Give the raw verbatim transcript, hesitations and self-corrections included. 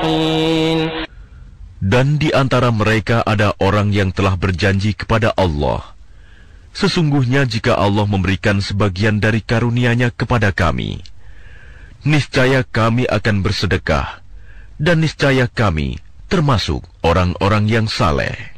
الصالحين. Dan di antara mereka ada orang yang telah berjanji kepada Allah, sesungguhnya jika Allah memberikan sebagian dari karunia-Nya kepada kami, niscaya kami akan bersedekah, dan niscaya kami termasuk orang-orang yang saleh.